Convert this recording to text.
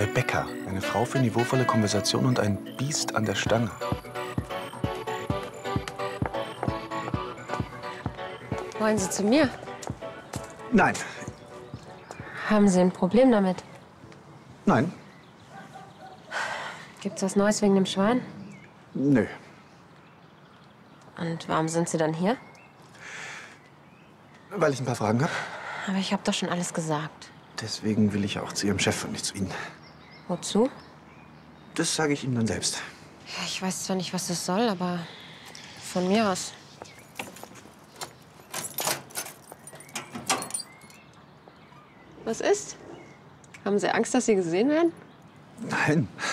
Rebecca, eine Frau für niveauvolle Konversation und ein Biest an der Stange. Wollen Sie zu mir? Nein. Haben Sie ein Problem damit? Nein. Gibt's was Neues wegen dem Schwein? Nö. Und warum sind Sie dann hier? Weil ich ein paar Fragen habe. Aber ich habe doch schon alles gesagt. Deswegen will ich auch zu Ihrem Chef und nicht zu Ihnen. Wozu? Das sage ich Ihnen dann selbst. Ja, ich weiß zwar nicht, was das soll, aber von mir aus. Was ist? Haben Sie Angst, dass Sie gesehen werden? Nein.